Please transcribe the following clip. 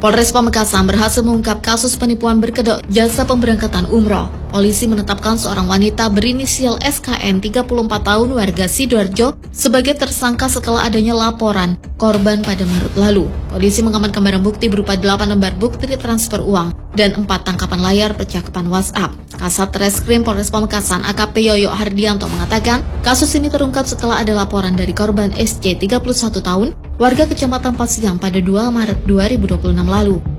Polres Pamekasan berhasil mengungkap kasus penipuan berkedok jasa pemberangkatan umroh. Polisi menetapkan seorang wanita berinisial SKN 34 tahun warga Sidoarjo sebagai tersangka setelah adanya laporan korban pada Maret lalu. Polisi mengamankan barang bukti berupa 8 lembar bukti transfer uang dan 4 tangkapan layar percakapan WhatsApp. Kasat Reskrim Polres Pamekasan AKP Yoyo Hardianto mengatakan kasus ini terungkap setelah ada laporan dari korban SC 31 tahun warga Kecamatan Pasiang pada 2 Maret 2026 lalu.